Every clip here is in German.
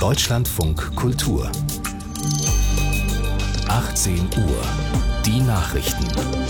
Deutschlandfunk Kultur 18 Uhr. Die Nachrichten.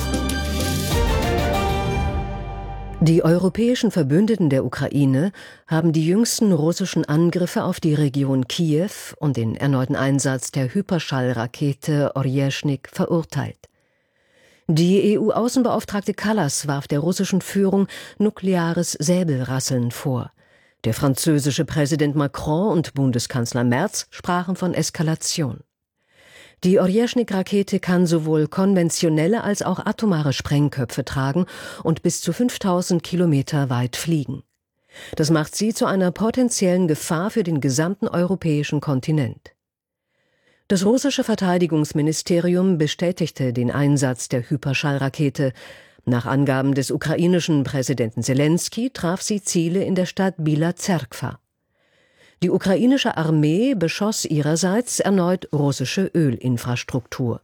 Die europäischen Verbündeten der Ukraine haben die jüngsten russischen Angriffe auf die Region Kiew und den erneuten Einsatz der Hyperschallrakete Orjeschnik verurteilt. Die EU-Außenbeauftragte Kallas warf der russischen Führung nukleares Säbelrasseln vor. Der französische Präsident Macron und Bundeskanzler Merz sprachen von Eskalation. Die Orjeschnik-Rakete kann sowohl konventionelle als auch atomare Sprengköpfe tragen und bis zu 5000 Kilometer weit fliegen. Das macht sie zu einer potenziellen Gefahr für den gesamten europäischen Kontinent. Das russische Verteidigungsministerium bestätigte den Einsatz der Hyperschallrakete. Nach Angaben des ukrainischen Präsidenten Selenskyj traf sie Ziele in der Stadt Bila Zerkwa. Die ukrainische Armee beschoss ihrerseits erneut russische Ölinfrastruktur.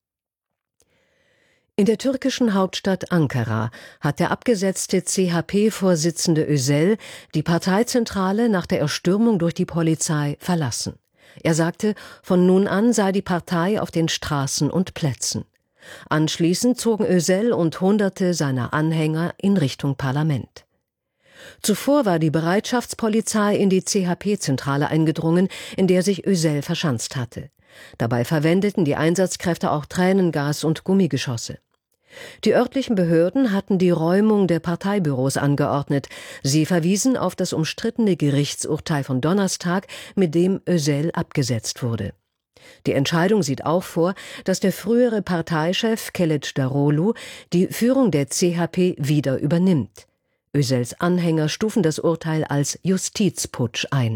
In der türkischen Hauptstadt Ankara hat der abgesetzte CHP-Vorsitzende Özel die Parteizentrale nach der Erstürmung durch die Polizei verlassen. Er sagte, von nun an sei die Partei auf den Straßen und Plätzen. Anschließend zogen Özel und Hunderte seiner Anhänger in Richtung Parlament. Zuvor war die Bereitschaftspolizei in die CHP-Zentrale eingedrungen, in der sich Özel verschanzt hatte. Dabei verwendeten die Einsatzkräfte auch Tränengas und Gummigeschosse. Die örtlichen Behörden hatten die Räumung der Parteibüros angeordnet. Sie verwiesen auf das umstrittene Gerichtsurteil von Donnerstag, mit dem Özel abgesetzt wurde. Die Entscheidung sieht auch vor, dass der frühere Parteichef Kılıçdaroğlu die Führung der CHP wieder übernimmt. Özels Anhänger stufen das Urteil als Justizputsch ein.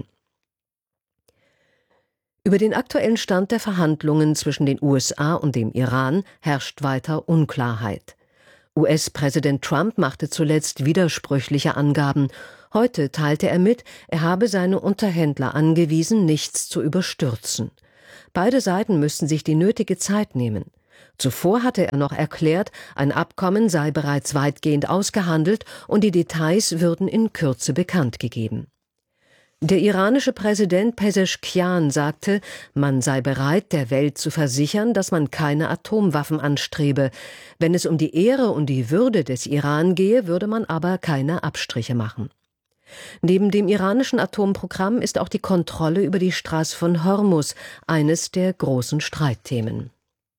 Über den aktuellen Stand der Verhandlungen zwischen den USA und dem Iran herrscht weiter Unklarheit. US-Präsident Trump machte zuletzt widersprüchliche Angaben. Heute teilte er mit, er habe seine Unterhändler angewiesen, nichts zu überstürzen. Beide Seiten müssten sich die nötige Zeit nehmen. Zuvor hatte er noch erklärt, ein Abkommen sei bereits weitgehend ausgehandelt und die Details würden in Kürze bekannt gegeben. Der iranische Präsident Pezeschkian sagte, man sei bereit, der Welt zu versichern, dass man keine Atomwaffen anstrebe. Wenn es um die Ehre und die Würde des Iran gehe, würde man aber keine Abstriche machen. Neben dem iranischen Atomprogramm ist auch die Kontrolle über die Straße von Hormuz eines der großen Streitthemen.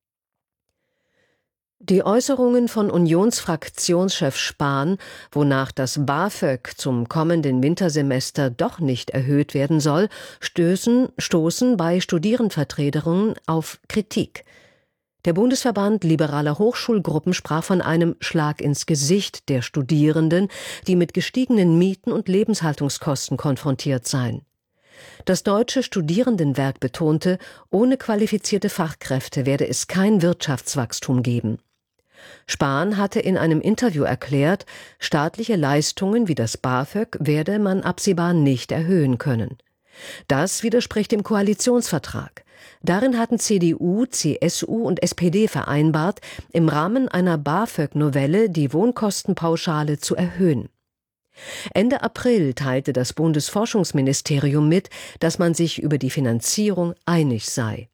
Die Äußerungen von Unionsfraktionschef Spahn, wonach das BAföG zum kommenden Wintersemester doch nicht erhöht werden soll, stoßen bei Studierendenvertretungen auf Kritik. Der Bundesverband liberaler Hochschulgruppen sprach von einem Schlag ins Gesicht der Studierenden, die mit gestiegenen Mieten und Lebenshaltungskosten konfrontiert seien. Das Deutsche Studierendenwerk betonte, ohne qualifizierte Fachkräfte werde es kein Wirtschaftswachstum geben. Spahn hatte in einem Interview erklärt, staatliche Leistungen wie das BAföG werde man absehbar nicht erhöhen können. Das widerspricht dem Koalitionsvertrag. Darin hatten CDU, CSU und SPD vereinbart, im Rahmen einer BAföG-Novelle die Wohnkostenpauschale zu erhöhen. Ende April teilte das Bundesforschungsministerium mit, dass man sich über die Finanzierung einig sei.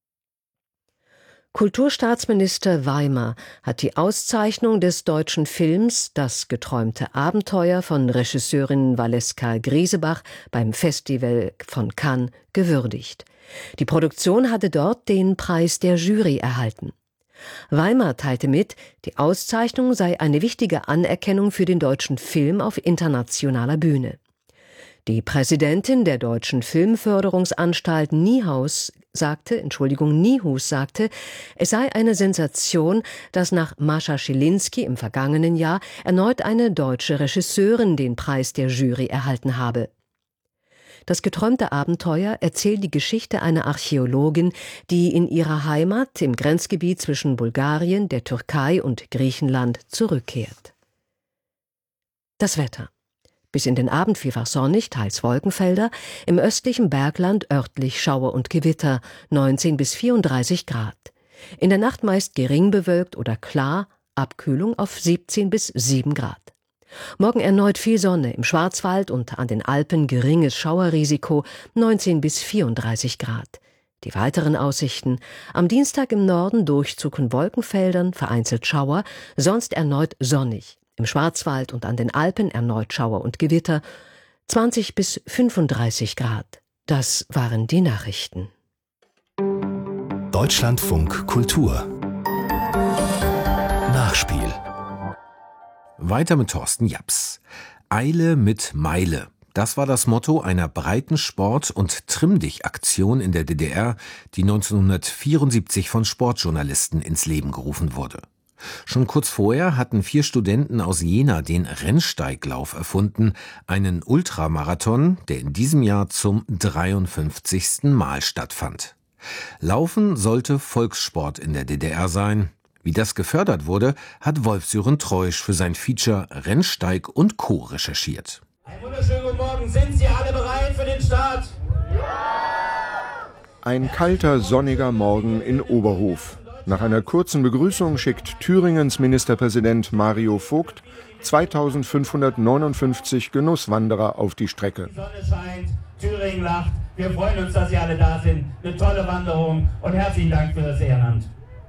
Kulturstaatsminister Weimer hat die Auszeichnung des deutschen Films Das geträumte Abenteuer von Regisseurin Valeska Griesebach beim Festival von Cannes gewürdigt. Die Produktion hatte dort den Preis der Jury erhalten. Weimer teilte mit, die Auszeichnung sei eine wichtige Anerkennung für den deutschen Film auf internationaler Bühne. Die Präsidentin der Deutschen Filmförderungsanstalt Nihus sagte, es sei eine Sensation, dass nach Mascha Schilinski im vergangenen Jahr erneut eine deutsche Regisseurin den Preis der Jury erhalten habe. Das geträumte Abenteuer erzählt die Geschichte einer Archäologin, die in ihrer Heimat im Grenzgebiet zwischen Bulgarien, der Türkei und Griechenland zurückkehrt. Das Wetter. Bis in den Abend vielfach sonnig, teils Wolkenfelder, im östlichen Bergland örtlich Schauer und Gewitter, 19 bis 34 Grad. In der Nacht meist gering bewölkt oder klar, Abkühlung auf 17 bis 7 Grad. Morgen erneut viel Sonne, im Schwarzwald und an den Alpen geringes Schauerrisiko, 19 bis 34 Grad. Die weiteren Aussichten: am Dienstag im Norden Durchzug in Wolkenfeldern, vereinzelt Schauer, sonst erneut sonnig. Im Schwarzwald und an den Alpen erneut Schauer und Gewitter, 20 bis 35 Grad. Das waren die Nachrichten. Deutschlandfunk Kultur Nachspiel. Weiter mit Thorsten Japs. Eile mit Meile. Das war das Motto einer Breitensport- und Trimm-Dich-Aktion in der DDR, die 1974 von Sportjournalisten ins Leben gerufen wurde. Schon kurz vorher hatten 4 Studenten aus Jena den Rennsteiglauf erfunden, einen Ultramarathon, der in diesem Jahr zum 53. Mal stattfand. Laufen sollte Volkssport in der DDR sein. Wie das gefördert wurde, hat Wolf-Sören Treusch für sein Feature Rennsteig und Co. recherchiert. Einen wunderschönen guten Morgen. Sind Sie alle bereit für den Start? Ein kalter, sonniger Morgen in Oberhof. Nach einer kurzen Begrüßung schickt Thüringens Ministerpräsident Mario Vogt 2559 Genusswanderer auf die Strecke. Die Sonne scheint, Thüringen lacht. Wir freuen uns, dass Sie alle da sind. Eine tolle Wanderung und herzlichen Dank für das Ehrenamt.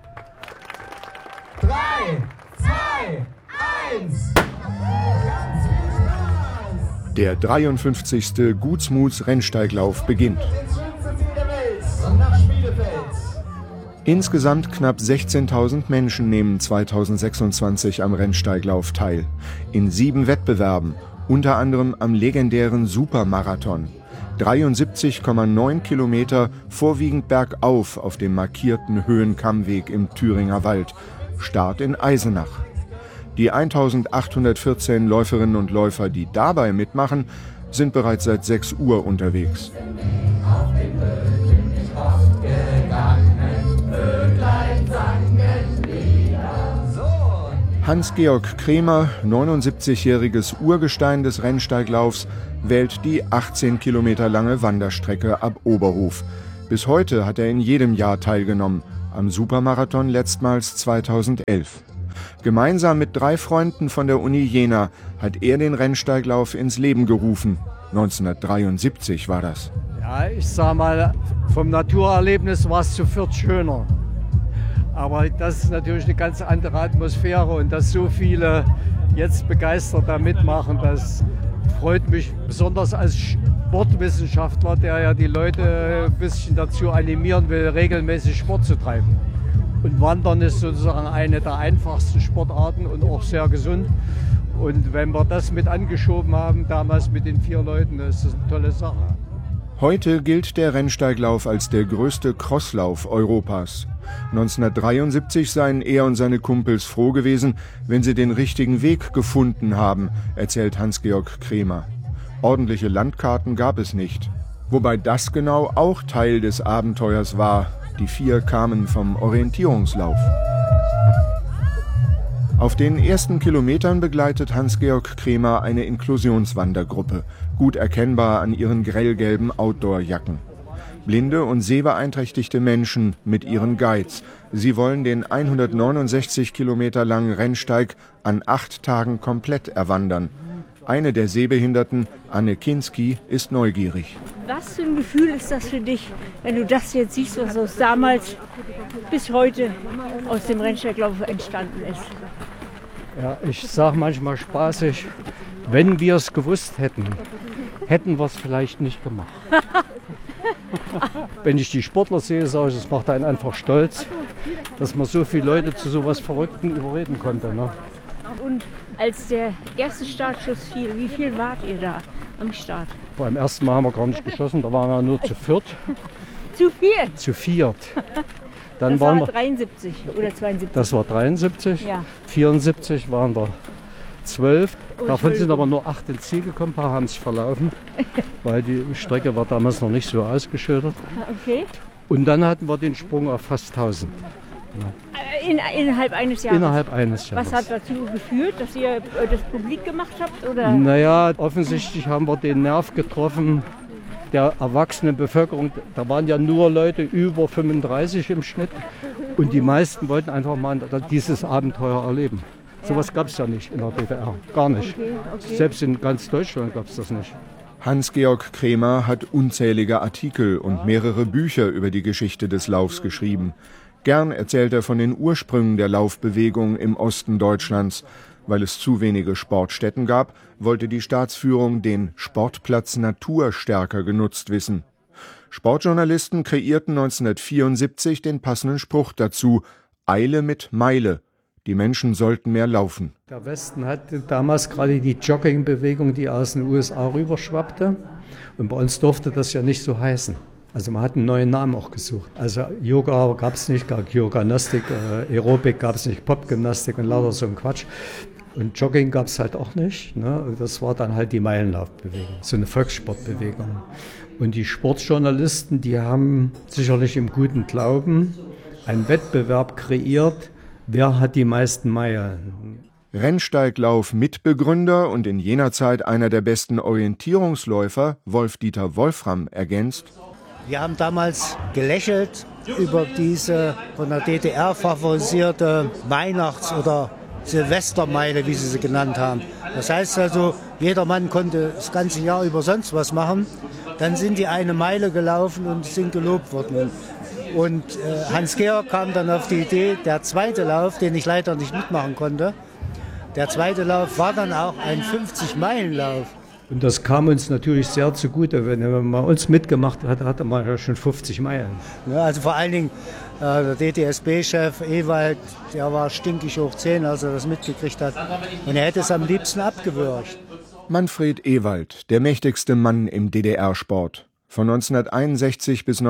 3, 2, 1. Ganz viel Spaß. Der 53. Gutsmuts-Rennsteiglauf beginnt. Ins schönste Ziel der Welt, nach Schmiedefeld. Insgesamt knapp 16.000 Menschen nehmen 2026 am Rennsteiglauf teil. In 7 Wettbewerben, unter anderem am legendären Supermarathon. 73,9 Kilometer, vorwiegend bergauf auf dem markierten Höhenkammweg im Thüringer Wald. Start in Eisenach. Die 1814 Läuferinnen und Läufer, die dabei mitmachen, sind bereits seit 6 Uhr unterwegs. Hans-Georg Kremer, 79-jähriges Urgestein des Rennsteiglaufs, wählt die 18 Kilometer lange Wanderstrecke ab Oberhof. Bis heute hat er in jedem Jahr teilgenommen, am Supermarathon letztmals 2011. Gemeinsam mit 3 Freunden von der Uni Jena hat er den Rennsteiglauf ins Leben gerufen. 1973 war das. Ja, ich sag mal, vom Naturerlebnis war es zu viert schöner. Aber das ist natürlich eine ganz andere Atmosphäre und dass so viele jetzt begeistert da mitmachen, das freut mich besonders als Sportwissenschaftler, der ja die Leute ein bisschen dazu animieren will, regelmäßig Sport zu treiben. Und Wandern ist sozusagen eine der einfachsten Sportarten und auch sehr gesund. Und wenn wir das mit angeschoben haben, damals mit den 4 Leuten, das ist eine tolle Sache. Heute gilt der Rennsteiglauf als der größte Crosslauf Europas. 1973 seien er und seine Kumpels froh gewesen, wenn sie den richtigen Weg gefunden haben, erzählt Hans-Georg Kremer. Ordentliche Landkarten gab es nicht. Wobei das genau auch Teil des Abenteuers war. Die 4 kamen vom Orientierungslauf. Auf den ersten Kilometern begleitet Hans-Georg Kremer eine Inklusionswandergruppe, gut erkennbar an ihren grellgelben Outdoor-Jacken. Blinde und sehbeeinträchtigte Menschen mit ihren Guides. Sie wollen den 169 Kilometer langen Rennsteig an 8 Tagen komplett erwandern. Eine der Sehbehinderten, Anne Kinski, ist neugierig. Was für ein Gefühl ist das für dich, wenn du das jetzt siehst, was aus damals bis heute aus dem Rennsteiglauf entstanden ist? Ja, ich sage manchmal spaßig, wenn wir es gewusst hätten, hätten wir es vielleicht nicht gemacht. Wenn ich die Sportler sehe, sage ich, es macht einen einfach stolz, dass man so viele Leute zu sowas Verrückten überreden konnte. Ne? Und als der erste Startschuss fiel, wie viel wart ihr da am Start? Beim ersten Mal haben wir gar nicht geschossen, da waren wir nur zu viert. Zu viel? Zu viert. Dann das waren war wir, 73 oder 72? Das war 73, ja. 74 waren wir 12. Davon sind aber nur 8 ins Ziel gekommen, ein paar haben sich verlaufen, weil die Strecke war damals noch nicht so ausgeschildert. Okay. Und dann hatten wir den Sprung auf fast 1000. Innerhalb eines Jahres? Innerhalb eines Jahres. Was hat dazu geführt, dass ihr das publik gemacht habt? Oder? Naja, offensichtlich haben wir den Nerv getroffen der erwachsenen Bevölkerung. Da waren ja nur Leute über 35 im Schnitt und die meisten wollten einfach mal dieses Abenteuer erleben. Sowas gab es ja nicht in der DDR, gar nicht. Okay. Selbst in ganz Deutschland gab es das nicht. Hans-Georg Kremer hat unzählige Artikel und mehrere Bücher über die Geschichte des Laufs geschrieben. Gern erzählt er von den Ursprüngen der Laufbewegung im Osten Deutschlands. Weil es zu wenige Sportstätten gab, wollte die Staatsführung den Sportplatz Natur stärker genutzt wissen. Sportjournalisten kreierten 1974 den passenden Spruch dazu: Eile mit Meile. Die Menschen sollten mehr laufen. Der Westen hatte damals gerade die Joggingbewegung, die aus den USA rüberschwappte. Und bei uns durfte das ja nicht so heißen. Also man hat einen neuen Namen auch gesucht. Also Yoga gab es nicht, Yoganastik, Aerobik gab es nicht, Popgymnastik und lauter so ein Quatsch. Und Jogging gab es halt auch nicht. Ne? Das war dann halt die Meilenlaufbewegung, so eine Volkssportbewegung. Und die Sportjournalisten, die haben sicherlich im guten Glauben einen Wettbewerb kreiert, wer hat die meisten Meilen. Rennsteiglauf-Mitbegründer und in jener Zeit einer der besten Orientierungsläufer, Wolf-Dieter Wolfram, ergänzt: Wir haben damals gelächelt über diese von der DDR favorisierte Weihnachts- oder Silvestermeile, wie sie genannt haben. Das heißt also, jeder Mann konnte das ganze Jahr über sonst was machen. Dann sind die eine Meile gelaufen und sind gelobt worden. Und Hans-Georg kam dann auf die Idee, der zweite Lauf, den ich leider nicht mitmachen konnte, der zweite Lauf war dann auch ein 50-Meilen-Lauf. Und das kam uns natürlich sehr zugute. Wenn man uns mitgemacht hat, hatte man ja schon 50 Meilen. Ja, also vor allen Dingen der DTSB-Chef Ewald, der war stinkig hoch 10, als er das mitgekriegt hat. Und er hätte es am liebsten abgewürgt. Manfred Ewald, der mächtigste Mann im DDR-Sport. Von 1961 bis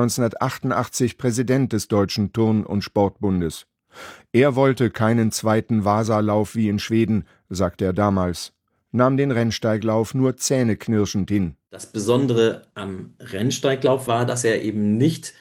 1988 Präsident des Deutschen Turn- und Sportbundes. Er wollte keinen zweiten Vasalauf wie in Schweden, sagte er damals. Nahm den Rennsteiglauf nur zähneknirschend hin. Das Besondere am Rennsteiglauf war, dass er eben nicht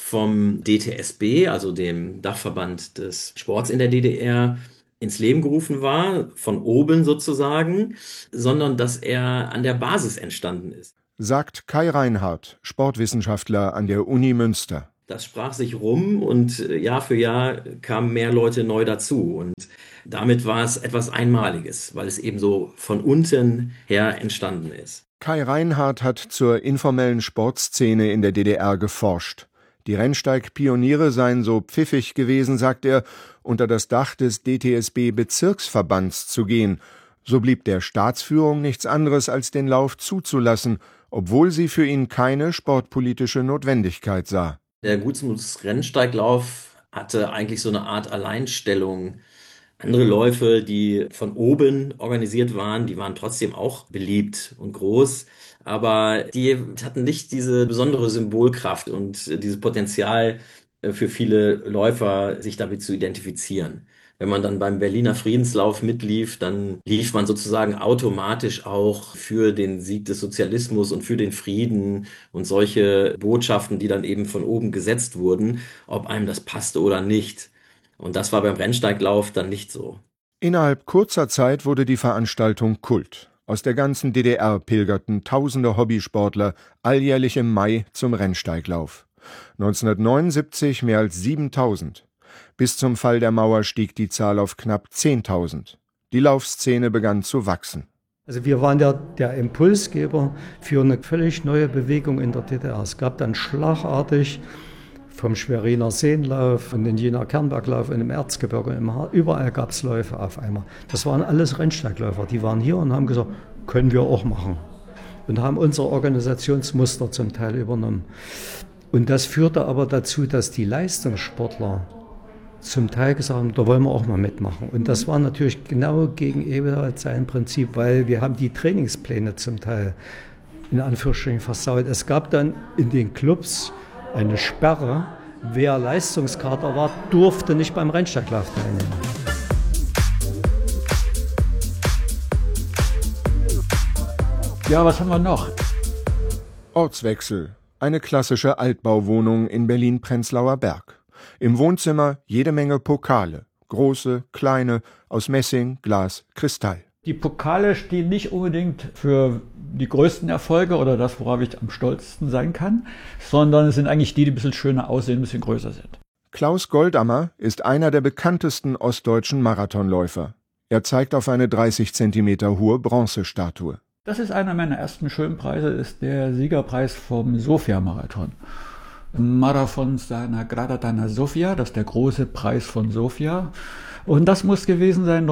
vom DTSB, also dem Dachverband des Sports in der DDR, ins Leben gerufen war, von oben sozusagen, sondern dass er an der Basis entstanden ist. Sagt Kai Reinhardt, Sportwissenschaftler an der Uni Münster. Das sprach sich rum und Jahr für Jahr kamen mehr Leute neu dazu. Und damit war es etwas Einmaliges, weil es eben so von unten her entstanden ist. Kai Reinhardt hat zur informellen Sportszene in der DDR geforscht. Die Rennsteigpioniere seien so pfiffig gewesen, sagt er, unter das Dach des DTSB-Bezirksverbands zu gehen. So blieb der Staatsführung nichts anderes, als den Lauf zuzulassen, obwohl sie für ihn keine sportpolitische Notwendigkeit sah. Der Gutsmuts-Rennsteiglauf hatte eigentlich so eine Art Alleinstellung. Andere Läufe, die von oben organisiert waren, die waren trotzdem auch beliebt und groß, aber die hatten nicht diese besondere Symbolkraft und dieses Potenzial für viele Läufer, sich damit zu identifizieren. Wenn man dann beim Berliner Friedenslauf mitlief, dann lief man sozusagen automatisch auch für den Sieg des Sozialismus und für den Frieden und solche Botschaften, die dann eben von oben gesetzt wurden, ob einem das passte oder nicht. Und das war beim Rennsteiglauf dann nicht so. Innerhalb kurzer Zeit wurde die Veranstaltung Kult. Aus der ganzen DDR pilgerten tausende Hobbysportler alljährlich im Mai zum Rennsteiglauf. 1979 mehr als 7.000. Bis zum Fall der Mauer stieg die Zahl auf knapp 10.000. Die Laufszene begann zu wachsen. Also wir waren der Impulsgeber für eine völlig neue Bewegung in der DDR. Es gab dann schlagartig vom Schweriner Seenlauf und den Jenaer Kernberglauf und im Erzgebirge, überall gab es Läufe auf einmal. Das waren alles Rennsteigläufer, die waren hier und haben gesagt, können wir auch machen. Und haben unser Organisationsmuster zum Teil übernommen. Und das führte aber dazu, dass die Leistungssportler zum Teil gesagt haben, da wollen wir auch mal mitmachen. Und das war natürlich genau gegen Ewald sein Prinzip, weil wir haben die Trainingspläne zum Teil in Anführungsstrichen versaut. Es gab dann in den Clubs eine Sperre, wer Leistungskader war, durfte nicht beim Rennsteiglauf teilnehmen. Ja, was haben wir noch? Ortswechsel. Eine klassische Altbauwohnung in Berlin-Prenzlauer Berg. Im Wohnzimmer jede Menge Pokale. Große, kleine, aus Messing, Glas, Kristall. Die Pokale stehen nicht unbedingt für die größten Erfolge oder das, worauf ich am stolzesten sein kann, sondern es sind eigentlich die ein bisschen schöner aussehen, ein bisschen größer sind. Klaus Goldammer ist einer der bekanntesten ostdeutschen Marathonläufer. Er zeigt auf eine 30 Zentimeter hohe Bronzestatue. Das ist einer meiner ersten Schönpreise, ist der Siegerpreis vom Sofia-Marathon. Marathon Sagrada Dana Sofia, das ist der große Preis von Sofia. Und das muss gewesen sein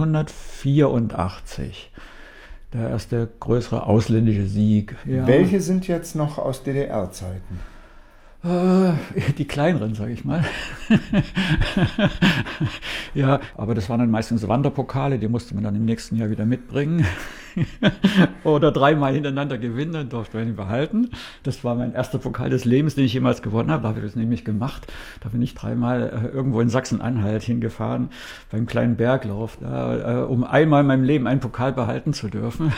1984. Der erste größere ausländische Sieg. Ja. Welche sind jetzt noch aus DDR-Zeiten? Die kleineren, sage ich mal. Ja, aber das waren dann meistens Wanderpokale, die musste man dann im nächsten Jahr wieder mitbringen. Oder 3-mal hintereinander gewinnen, dann durfte man ihn behalten. Das war mein erster Pokal des Lebens, den ich jemals gewonnen habe. Da habe ich das nämlich gemacht. Da bin ich 3-mal irgendwo in Sachsen-Anhalt hingefahren, beim kleinen Berglauf, um einmal in meinem Leben einen Pokal behalten zu dürfen.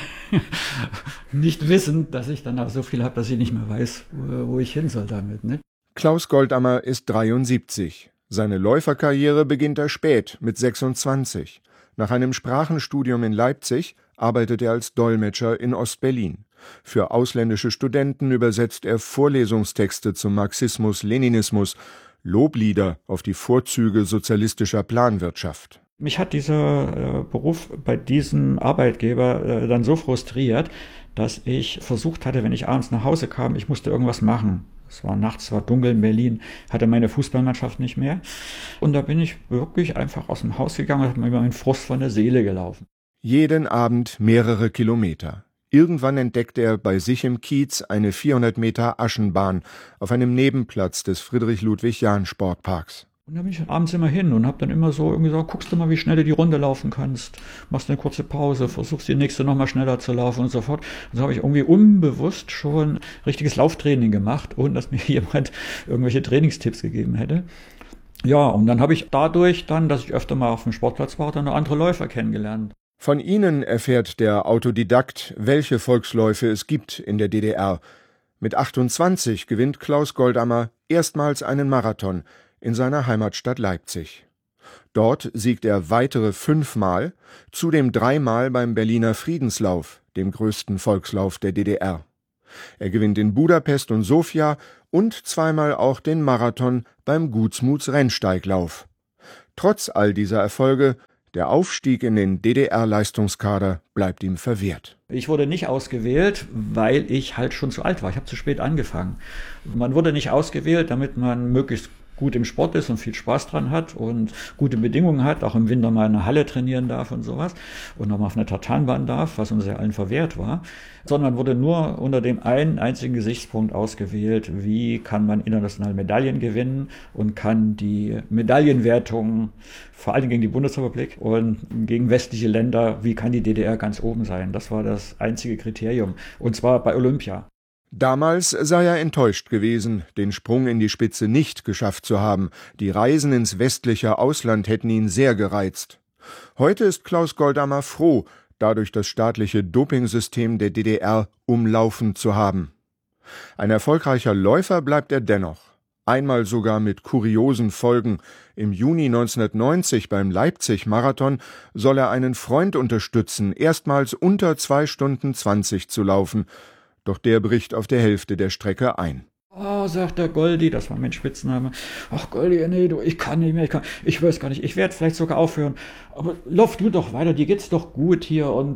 Nicht wissend, dass ich danach so viel habe, dass ich nicht mehr weiß, wo ich hin soll damit. Ne? Klaus Goldammer ist 73. Seine Läuferkarriere beginnt er spät, mit 26. Nach einem Sprachenstudium in Leipzig arbeitet er als Dolmetscher in Ostberlin. Für ausländische Studenten übersetzt er Vorlesungstexte zum Marxismus, Leninismus, Loblieder auf die Vorzüge sozialistischer Planwirtschaft. Mich hat dieser Beruf bei diesem Arbeitgeber dann so frustriert, dass ich versucht hatte, wenn ich abends nach Hause kam, ich musste irgendwas machen. Es war nachts, es war dunkel in Berlin, hatte meine Fußballmannschaft nicht mehr. Und da bin ich wirklich einfach aus dem Haus gegangen und habe mir über meinen Frust von der Seele gelaufen. Jeden Abend mehrere Kilometer. Irgendwann entdeckt er bei sich im Kiez eine 400 Meter Aschenbahn auf einem Nebenplatz des Friedrich-Ludwig-Jahn-Sportparks. Und da bin ich abends immer hin und habe dann immer so irgendwie gesagt, guckst du mal, wie schnell du die Runde laufen kannst. Machst eine kurze Pause, versuchst die nächste nochmal schneller zu laufen und so fort. Und so habe ich irgendwie unbewusst schon richtiges Lauftraining gemacht, ohne dass mir jemand irgendwelche Trainingstipps gegeben hätte. Ja, und dann habe ich dadurch dann, dass ich öfter mal auf dem Sportplatz war, dann andere Läufer kennengelernt. Von ihnen erfährt der Autodidakt, welche Volksläufe es gibt in der DDR. Mit 28 gewinnt Klaus Goldammer erstmals einen Marathon in seiner Heimatstadt Leipzig. Dort siegt er weitere 5-mal, zudem 3-mal beim Berliner Friedenslauf, dem größten Volkslauf der DDR. Er gewinnt in Budapest und Sofia und 2-mal auch den Marathon beim Gutsmuts Rennsteiglauf. Trotz all dieser Erfolge, der Aufstieg in den DDR-Leistungskader bleibt ihm verwehrt. Ich wurde nicht ausgewählt, weil ich halt schon zu alt war. Ich habe zu spät angefangen. Man wurde nicht ausgewählt, damit man möglichst gut im Sport ist und viel Spaß dran hat und gute Bedingungen hat, auch im Winter mal in einer Halle trainieren darf und sowas und nochmal auf einer Tartanbahn darf, was uns ja allen verwehrt war, sondern wurde nur unter dem einen einzigen Gesichtspunkt ausgewählt, wie kann man international Medaillen gewinnen und kann die Medaillenwertung, vor allem gegen die Bundesrepublik und gegen westliche Länder, wie kann die DDR ganz oben sein. Das war das einzige Kriterium, und zwar bei Olympia. Damals sei er enttäuscht gewesen, den Sprung in die Spitze nicht geschafft zu haben. Die Reisen ins westliche Ausland hätten ihn sehr gereizt. Heute ist Klaus Goldammer froh, dadurch das staatliche Dopingsystem der DDR umlaufen zu haben. Ein erfolgreicher Läufer bleibt er dennoch. Einmal sogar mit kuriosen Folgen. Im Juni 1990 beim Leipzig-Marathon soll er einen Freund unterstützen, erstmals unter 2 Stunden 20 zu laufen. Doch der bricht auf der Hälfte der Strecke ein. Oh, sagt der Goldi, das war mein Spitzname. Ach Goldi, nee, du, ich kann nicht mehr, ich weiß gar nicht, ich werde vielleicht sogar aufhören. Aber lauf du doch weiter, dir geht's doch gut hier und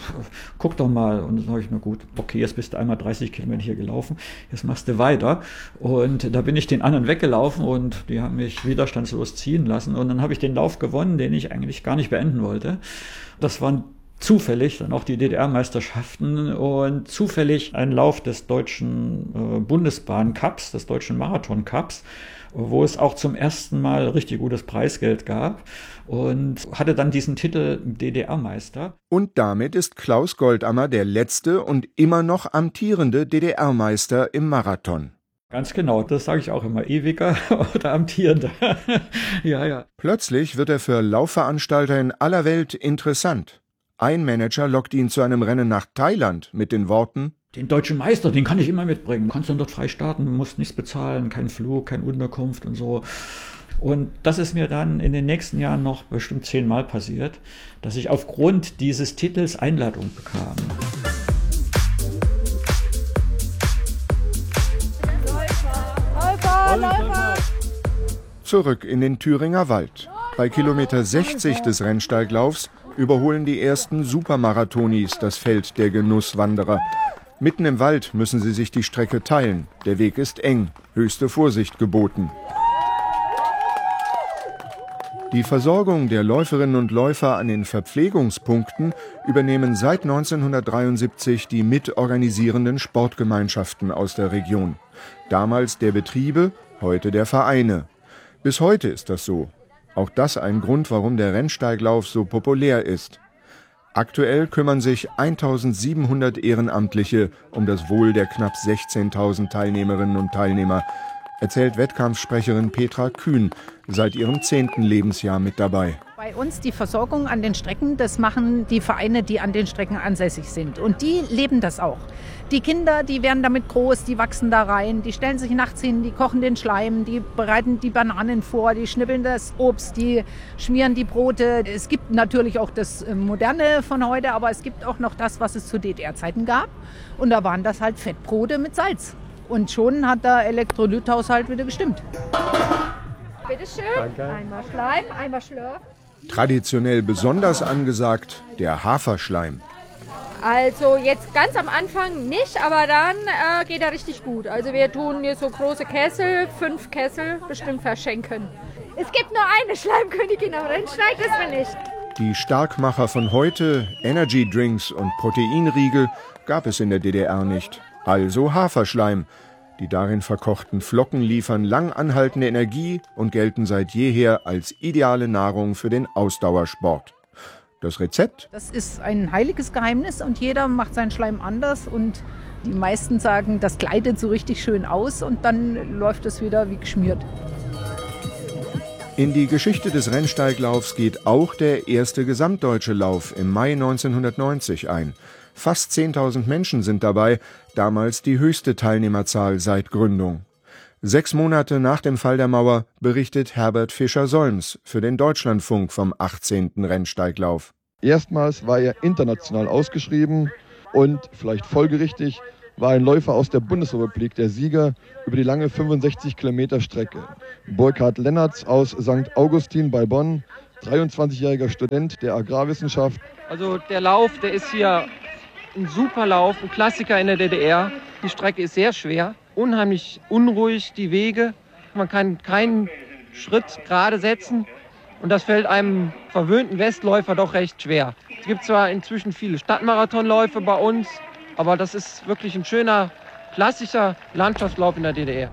guck doch mal. Und dann sage ich, na gut, okay, jetzt bist du einmal 30 Kilometer hier gelaufen, jetzt machst du weiter. Und da bin ich den anderen weggelaufen und die haben mich widerstandslos ziehen lassen. Und dann habe ich den Lauf gewonnen, den ich eigentlich gar nicht beenden wollte. Das waren zufällig dann auch die DDR-Meisterschaften und zufällig ein Lauf des deutschen Bundesbahn-Cups, des deutschen Marathon-Cups, wo es auch zum ersten Mal richtig gutes Preisgeld gab und hatte dann diesen Titel DDR-Meister. Und damit ist Klaus Goldammer der letzte und immer noch amtierende DDR-Meister im Marathon. Ganz genau, das sage ich auch immer, ewiger oder amtierender. Ja. Plötzlich wird er für Laufveranstalter in aller Welt interessant. Ein Manager lockt ihn zu einem Rennen nach Thailand mit den Worten: Den deutschen Meister, den kann ich immer mitbringen. Du kannst dann dort frei starten, musst nichts bezahlen, kein Flug, keine Unterkunft und so. Und das ist mir dann in den nächsten Jahren noch bestimmt 10-mal passiert, dass ich aufgrund dieses Titels Einladung bekam. Läufer! Zurück in den Thüringer Wald. Bei Kilometer 60 des Rennsteiglaufs überholen die ersten Supermarathonis das Feld der Genusswanderer. Mitten im Wald müssen sie sich die Strecke teilen. Der Weg ist eng, höchste Vorsicht geboten. Die Versorgung der Läuferinnen und Läufer an den Verpflegungspunkten übernehmen seit 1973 die mitorganisierenden Sportgemeinschaften aus der Region. Damals der Betriebe, heute der Vereine. Bis heute ist das so. Auch das ein Grund, warum der Rennsteiglauf so populär ist. Aktuell kümmern sich 1700 Ehrenamtliche um das Wohl der knapp 16.000 Teilnehmerinnen und Teilnehmer, erzählt Wettkampfsprecherin Petra Kühn, seit ihrem 10. Lebensjahr mit dabei. Bei uns die Versorgung an den Strecken, das machen die Vereine, die an den Strecken ansässig sind. Und die leben das auch. Die Kinder, die werden damit groß, die wachsen da rein, die stellen sich nachts hin, die kochen den Schleim, die bereiten die Bananen vor, die schnippeln das Obst, die schmieren die Brote. Es gibt natürlich auch das Moderne von heute, aber es gibt auch noch das, was es zu DDR-Zeiten gab. Und da waren das halt Fettbrote mit Salz. Und schon hat der Elektrolythaushalt wieder gestimmt. Bitteschön. Danke. Einmal Schleim, einmal Schlürf. Traditionell besonders angesagt der Haferschleim. Also jetzt ganz am Anfang nicht, aber dann geht er richtig gut. Also wir tun hier so große Kessel, 5 Kessel bestimmt verschenken. Es gibt nur eine Schleimkönigin am Rennsteig, das bin ich. Die Starkmacher von heute, Energy-Drinks und Proteinriegel, gab es in der DDR nicht. Also Haferschleim. Die darin verkochten Flocken liefern lang anhaltende Energie und gelten seit jeher als ideale Nahrung für den Ausdauersport. Das Rezept? Das ist ein heiliges Geheimnis und jeder macht seinen Schleim anders und die meisten sagen, das gleitet so richtig schön aus und dann läuft es wieder wie geschmiert. In die Geschichte des Rennsteiglaufs geht auch der erste gesamtdeutsche Lauf im Mai 1990 ein. Fast 10.000 Menschen sind dabei, damals die höchste Teilnehmerzahl seit Gründung. 6 Monate nach dem Fall der Mauer berichtet Herbert Fischer-Solms für den Deutschlandfunk vom 18. Rennsteiglauf. Erstmals war er international ausgeschrieben und vielleicht folgerichtig war ein Läufer aus der Bundesrepublik der Sieger über die lange 65 Kilometer Strecke. Burkhard Lennertz aus St. Augustin bei Bonn, 23-jähriger Student der Agrarwissenschaft. Also der Lauf, der ist hier ein super Lauf, ein Klassiker in der DDR. Die Strecke ist sehr schwer, unheimlich unruhig, die Wege. Man kann keinen Schritt gerade setzen und das fällt einem verwöhnten Westläufer doch recht schwer. Es gibt zwar inzwischen viele Stadtmarathonläufe bei uns, aber das ist wirklich ein schöner, klassischer Landschaftslauf in der DDR.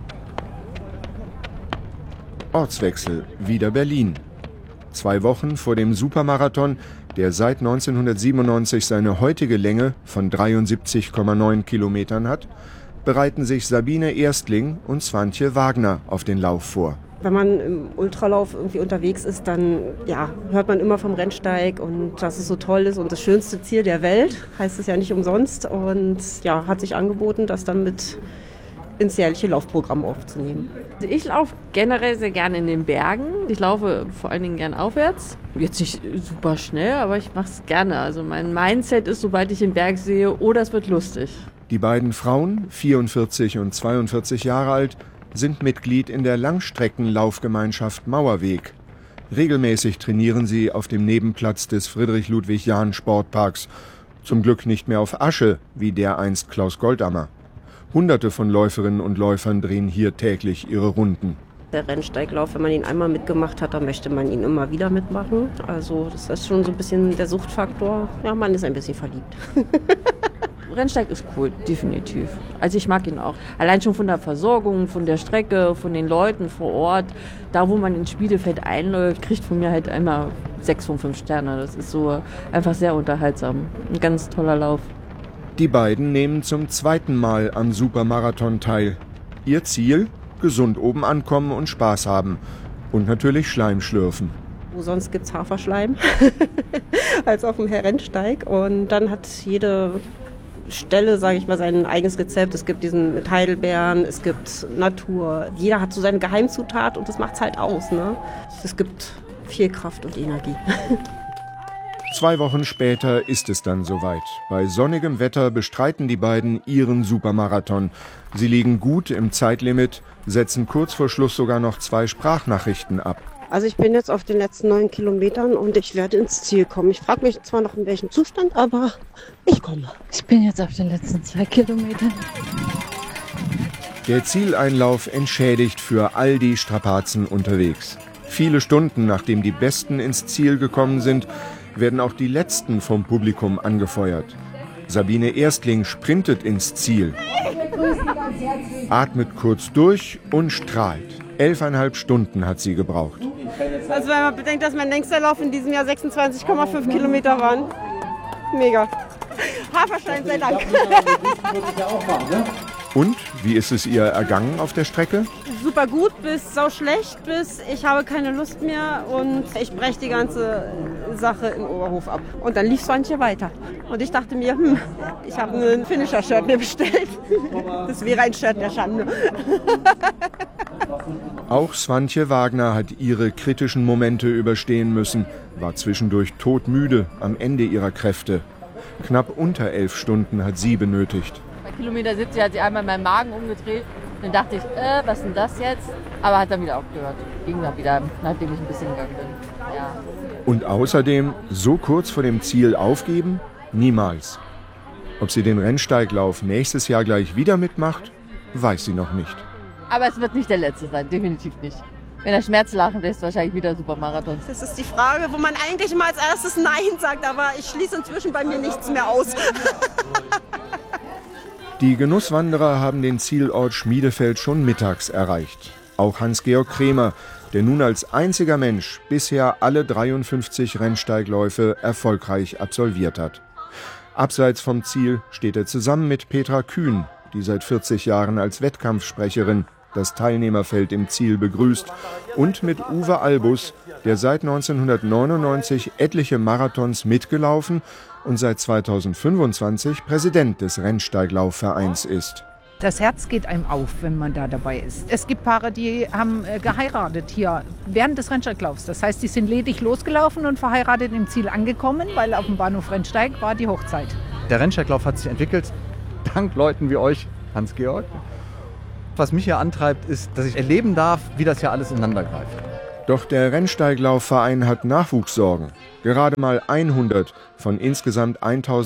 Ortswechsel, wieder Berlin. 2 Wochen vor dem Supermarathon, der seit 1997 seine heutige Länge von 73,9 Kilometern hat, bereiten sich Sabine Erstling und Swantje Wagner auf den Lauf vor. Wenn man im Ultralauf irgendwie unterwegs ist, dann hört man immer vom Rennsteig und dass es so toll ist und das schönste Ziel der Welt, heißt es ja nicht umsonst. Und hat sich angeboten, das dann mit ins jährliche Laufprogramm aufzunehmen. Ich laufe generell sehr gerne in den Bergen. Ich laufe vor allen Dingen gern aufwärts. Jetzt nicht super schnell, aber ich mache es gerne. Also mein Mindset ist, sobald ich den Berg sehe, oh, das wird lustig. Die beiden Frauen, 44 und 42 Jahre alt, sind Mitglied in der Langstreckenlaufgemeinschaft Mauerweg. Regelmäßig trainieren sie auf dem Nebenplatz des Friedrich-Ludwig-Jahn-Sportparks. Zum Glück nicht mehr auf Asche, wie dereinst Klaus Goldammer. Hunderte von Läuferinnen und Läufern drehen hier täglich ihre Runden. Der Rennsteiglauf, wenn man ihn einmal mitgemacht hat, dann möchte man ihn immer wieder mitmachen. Also das ist schon so ein bisschen der Suchtfaktor. Ja, man ist ein bisschen verliebt. Rennsteig ist cool, definitiv. Also ich mag ihn auch. Allein schon von der Versorgung, von der Strecke, von den Leuten vor Ort. Da, wo man ins Spielfeld einläuft, kriegt von mir halt einmal 6 von 5 Sterne. Das ist so einfach sehr unterhaltsam. Ein ganz toller Lauf. Die beiden nehmen zum 2. Mal am Supermarathon teil. Ihr Ziel? Gesund oben ankommen und Spaß haben. Und natürlich Schleim schlürfen. Wo sonst gibt es Haferschleim als auf dem Rennsteig. Und dann hat jede Stelle, sage ich mal, sein eigenes Rezept. Es gibt diesen mit Heidelbeeren, es gibt Natur. Jeder hat so seine Geheimzutat und das macht es halt aus. Ne? Es gibt viel Kraft und Energie. 2 Wochen später ist es dann soweit. Bei sonnigem Wetter bestreiten die beiden ihren Supermarathon. Sie liegen gut im Zeitlimit, setzen kurz vor Schluss sogar noch 2 Sprachnachrichten ab. Also ich bin jetzt auf den letzten 9 Kilometern und ich werde ins Ziel kommen. Ich frage mich zwar noch in welchem Zustand, aber ich komme. Ich bin jetzt auf den letzten 2 Kilometern. Der Zieleinlauf entschädigt für all die Strapazen unterwegs. Viele Stunden, nachdem die Besten ins Ziel gekommen sind, werden auch die Letzten vom Publikum angefeuert. Sabine Erstling sprintet ins Ziel, atmet kurz durch und strahlt. 11,5 Stunden hat sie gebraucht. Also wenn man bedenkt, dass mein längster Lauf in diesem Jahr 26,5 Kilometer waren. Mega. Haferstein, sei Dank. Und, wie ist es ihr ergangen auf der Strecke? Super gut bis sau schlecht bis ich habe keine Lust mehr und ich breche die ganze Sache in Oberhof ab. Und dann lief Swantje weiter. Und ich dachte mir, ich habe ein Finisher-Shirt mir bestellt. Das wäre ein Shirt der Schande. Auch Swantje Wagner hat ihre kritischen Momente überstehen müssen, war zwischendurch todmüde am Ende ihrer Kräfte. Knapp unter 11 Stunden hat sie benötigt. Bei Kilometer 70 hat sie einmal meinen Magen umgedreht. Dann dachte ich, was ist denn das jetzt? Aber hat dann wieder aufgehört. Ging dann wieder, nachdem ich ein bisschen gegangen bin. Ja. Und außerdem, so kurz vor dem Ziel aufgeben? Niemals. Ob sie den Rennsteiglauf nächstes Jahr gleich wieder mitmacht, weiß sie noch nicht. Aber es wird nicht der letzte sein, definitiv nicht. Wenn er Schmerzlachen ist, wahrscheinlich wieder Supermarathon. Das ist die Frage, wo man eigentlich immer als erstes Nein sagt, aber ich schließe inzwischen bei mir nichts mehr aus. Die Genusswanderer haben den Zielort Schmiedefeld schon mittags erreicht. Auch Hans-Georg Kremer, der nun als einziger Mensch bisher alle 53 Rennsteigläufe erfolgreich absolviert hat. Abseits vom Ziel steht er zusammen mit Petra Kühn, die seit 40 Jahren als Wettkampfsprecherin das Teilnehmerfeld im Ziel begrüßt, und mit Uwe Albus, der seit 1999 etliche Marathons mitgelaufen und seit 2025 Präsident des Rennsteiglaufvereins ist. Das Herz geht einem auf, wenn man da dabei ist. Es gibt Paare, die haben geheiratet hier während des Rennsteiglaufs. Das heißt, die sind ledig losgelaufen und verheiratet im Ziel angekommen, weil auf dem Bahnhof Rennsteig war die Hochzeit. Der Rennsteiglauf hat sich entwickelt, dank Leuten wie euch, Hans-Georg. Was mich hier antreibt, ist, dass ich erleben darf, wie das hier alles ineinander greift. Doch der Rennsteiglaufverein hat Nachwuchssorgen. Gerade mal 100 von insgesamt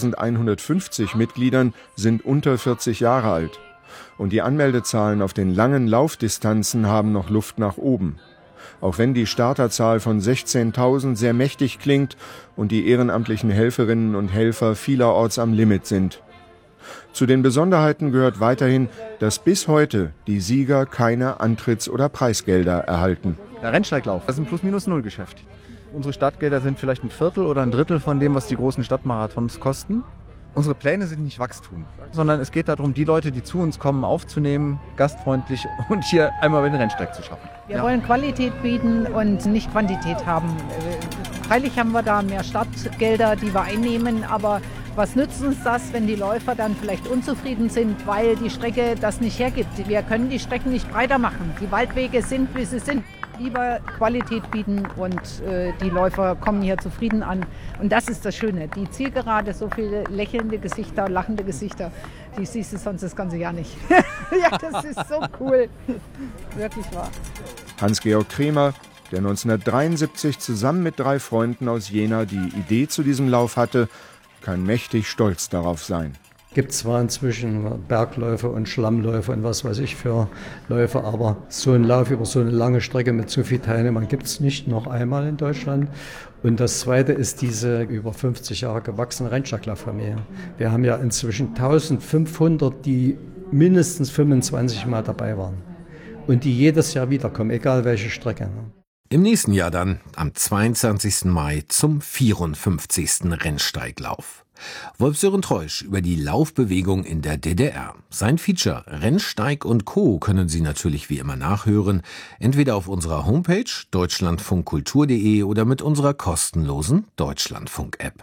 1150 Mitgliedern sind unter 40 Jahre alt. Und die Anmeldezahlen auf den langen Laufdistanzen haben noch Luft nach oben. Auch wenn die Starterzahl von 16.000 sehr mächtig klingt und die ehrenamtlichen Helferinnen und Helfer vielerorts am Limit sind. Zu den Besonderheiten gehört weiterhin, dass bis heute die Sieger keine Antritts- oder Preisgelder erhalten. Der Rennsteiglauf, das ist ein Plus-Minus-Null-Geschäft. Unsere Startgelder sind vielleicht ein Viertel oder ein Drittel von dem, was die großen Stadtmarathons kosten. Unsere Pläne sind nicht Wachstum, sondern es geht darum, die Leute, die zu uns kommen, aufzunehmen, gastfreundlich und hier einmal den Rennsteig zu schaffen. Wir wollen Qualität bieten und nicht Quantität haben. Freilich haben wir da mehr Startgelder, die wir einnehmen, aber was nützt uns das, wenn die Läufer dann vielleicht unzufrieden sind, weil die Strecke das nicht hergibt? Wir können die Strecken nicht breiter machen. Die Waldwege sind, wie sie sind. Lieber Qualität bieten und die Läufer kommen hier zufrieden an. Und das ist das Schöne. Die Zielgerade, so viele lächelnde Gesichter, lachende Gesichter, die siehst du sonst das ganze Jahr nicht. Ja, das ist so cool. Wirklich wahr. Hans-Georg Kremer, der 1973 zusammen mit 3 Freunden aus Jena die Idee zu diesem Lauf hatte, kann mächtig stolz darauf sein. Es gibt zwar inzwischen Bergläufe und Schlammläufe und was weiß ich für Läufe, aber so ein Lauf über so eine lange Strecke mit so vielen Teilnehmern gibt es nicht noch einmal in Deutschland. Und das Zweite ist diese über 50 Jahre gewachsene Rennsteiglauf-Familie. Wir haben ja inzwischen 1500, die mindestens 25 Mal dabei waren und die jedes Jahr wiederkommen, egal welche Strecke. Im nächsten Jahr dann, am 22. Mai, zum 54. Rennsteiglauf. Wolf-Sören Treusch über die Laufbewegung in der DDR. Sein Feature Rennsteig und Co. können Sie natürlich wie immer nachhören, entweder auf unserer Homepage deutschlandfunkkultur.de oder mit unserer kostenlosen Deutschlandfunk-App.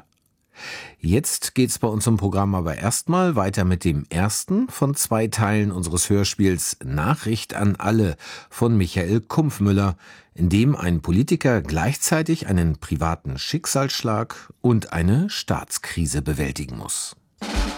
Jetzt geht's bei uns im Programm aber erstmal weiter mit dem ersten von 2 Teilen unseres Hörspiels Nachricht an alle von Michael Kumpfmüller, in dem ein Politiker gleichzeitig einen privaten Schicksalsschlag und eine Staatskrise bewältigen muss.